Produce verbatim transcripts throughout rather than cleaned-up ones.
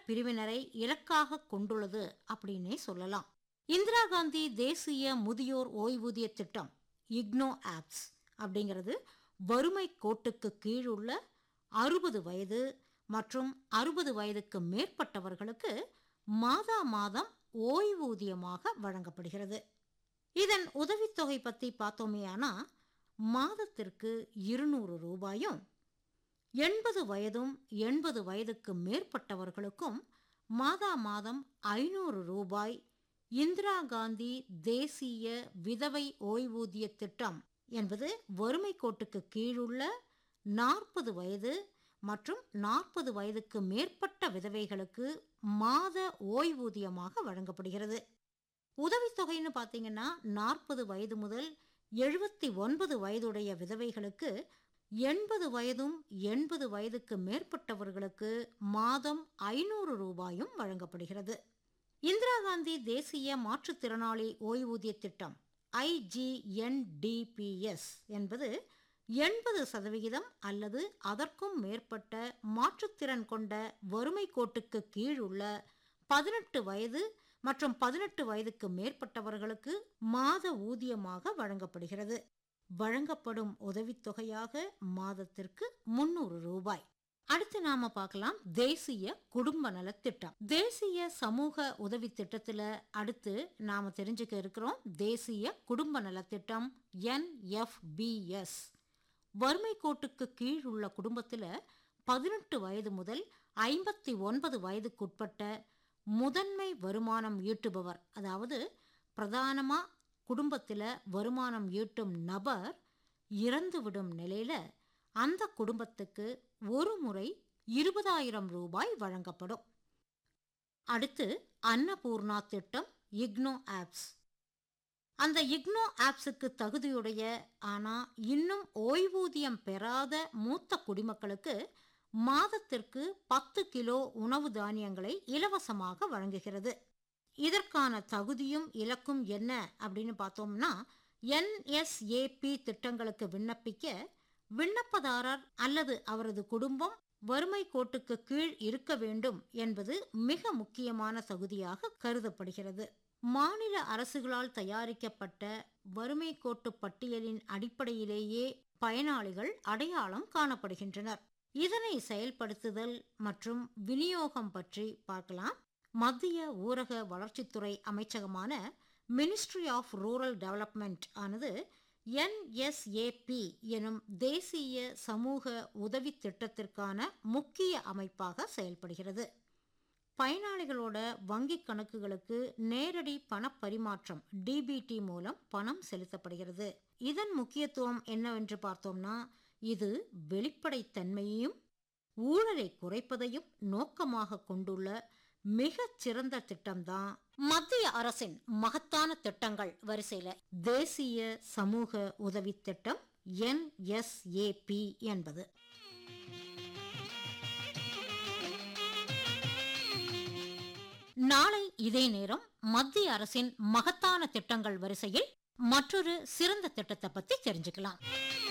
பிரிவினரை இலக்காக கொண்டுள்ளது அப்படின்னே சொல்லலாம். இந்திரா காந்தி தேசிய முதியோர் ஓய்வூதிய திட்டம் இக்னோ ஆப்ஸ் அப்படிங்கிறது வறுமை கோட்டுக்கு கீழுள்ள அறுபது வயது மற்றும் அறுபது வயதுக்கு மேற்பட்டவர்களுக்கு மாதா மாதம் ஓய்வூதியமாக வழங்கப்படுகிறது. இதன் உதவித்தொகை பற்றி பார்த்தோமேயானா மாதத்திற்கு இருநூறு ரூபாயும், எண்பது வயதும் எண்பது வயதுக்கு மேற்பட்டவர்களுக்கும் மாதா மாதம் ஐநூறு ரூபாய் இந்திரா காந்தி தேசிய விதவை ஓய்வூதிய திட்டம் என்பது வறுமை கோட்டுக்கு கீழுள்ள நாற்பது வயது மற்றும் நாற்பது வயதுக்கு மேற்பட்ட விதவைகளுக்கு மாத ஓய்வூதியமாக வழங்கப்படுகிறது. உதவித்தொகைன்னு பார்த்தீங்கன்னா நாற்பது வயது முதல் எழுபத்தி ஒன்பது வயதுடைய விதவைகளுக்கு, எண்பது வயதும் எண்பது வயதுக்கு மேற்பட்டவர்களுக்கு மாதம் ஐநூறு ரூபாயும் வழங்கப்படுகிறது. இந்திரா காந்தி தேசிய மாற்றுத்திறனாளி ஓய்வூதிய திட்டம் I G N D B S என்பது எண்பது சதவிகிதம் அல்லது அதற்கும் மேற்பட்ட மாற்றுத்திறன் கொண்ட வறுமை கோட்டுக்கு கீழுள்ள பதினெட்டு வயது மற்றும் பதினெட்டு வயதுக்கு மேற்பட்டவர்களுக்கு மாத ஊதியமாக வழங்கப்படுகிறது. வழங்கப்படும் உதவித்தொகையாக மாதத்திற்கு முன்னூறு ரூபாய். அடுத்து நாம பார்க்கலாம் தேசிய குடும்ப நலத்திட்டம். தேசிய சமூக உதவி திட்டத்துல அடுத்து நாம தெரிஞ்சுக்க இருக்கிறோம் தேசிய குடும்ப நலத்திட்டம் என் எஃப் பி எஸ். வறுமை கோட்டுக்கு கீழ் உள்ள குடும்பத்துல பதினெட்டு வயது முதல் ஐம்பத்தி ஒன்பது வயதுக்குட்பட்ட முதன்மை வருமானம் ஈட்டுபவர், அதாவது பிரதானமா குடும்பத்துல வருமானம் ஈட்டும் நபர் இறந்துவிடும் நிலையில அந்த குடும்பத்துக்கு ஒரு முறை இருபதாயிரம் ரூபாய் வழங்கப்படும். அடுத்து அன்னபூர்ணா திட்டம் இக்னோ ஆப்ஸ். அந்த இக்னோ ஆப்ஸுக்கு தகுதியுடைய ஆனா இன்னும் ஓய்வூதியம் பெறாத மூத்த குடிமக்களுக்கு மாதத்திற்கு பத்து கிலோ உணவு தானியங்களை இலவசமாக வழங்குகிறது. இதற்கான தகுதியும் இலக்கும் என்ன அப்படின்னு பார்த்தோம்னா, என் எஸ் ஏ பி திட்டங்களுக்கு விண்ணப்பிக்க விண்ணப்பதாரர் அல்லது அவரது குடும்பம் வறுமை கோட்டுக்கு கீழ் இருக்க வேண்டும் என்பது மிக முக்கியமான தகுதியாக கருதப்படுகிறது. மாநில அரசுகளால் தயாரிக்கப்பட்ட வறுமை கோட்டு பட்டியலின் அடிப்படையிலேயே பயனாளிகள் அடையாளம் காணப்படுகின்றனர். இதனை செயல்படுத்துதல் மற்றும் விநியோகம் பற்றி பார்க்கலாம். மத்திய ஊரக வளர்ச்சித்துறை அமைச்சகமான மினிஸ்ட்ரி ஆஃப் ரூரல் டெவலப்மெண்ட் ஆனது என் எஸ் ஏ பி எனும் தேசிய சமூக உதவி திட்டத்திற்கான முக்கிய அமைப்பாக செயல்படுகிறது. பயனாளிகளோட வங்கி கணக்குகளுக்கு நேரடி பண பரிமாற்றம் டி பி டி மூலம் பணம் செலுத்தப்படுகிறது. இதன் முக்கியத்துவம் என்னவென்று பார்த்தோம்னா, இது வெளிப்படைத்தன்மையையும் ஊழலை குறைப்பதையும் நோக்கமாக கொண்டுள்ள மிகச் சிறந்த திட்டம்தான் மத்திய அரசின் மகத்தான திட்டங்கள் வரிசையில தேசிய சமூக உதவி திட்டம் என் எஸ் ஏ பி என்பது. நாளை இதே நேரம் மத்திய அரசின் மகத்தான திட்டங்கள் வரிசையில் மற்றொரு சிறந்த திட்டத்தை பத்தி தெரிஞ்சுக்கலாம்.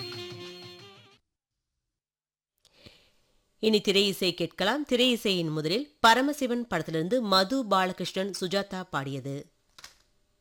இனி திரை இசை கேட்கலாம். திரை இசையின் முதலில் பரமசிவன் படத்திலிருந்து மது பாலகிருஷ்ணன் சுஜாதா பாடியது.